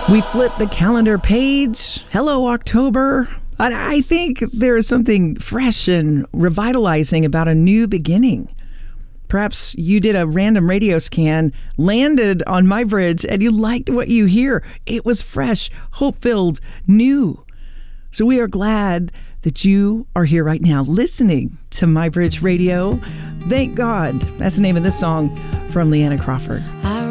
We flip the calendar page. Hello, October. I think there is something fresh and revitalizing about a new beginning. Perhaps you did a random radio scan, landed on my bridge, and you liked what you hear. It was fresh, hope-filled, new. So we are glad that you are here right now listening to My Bridge Radio. Thank God. That's the name of this song from Leanna Crawford. I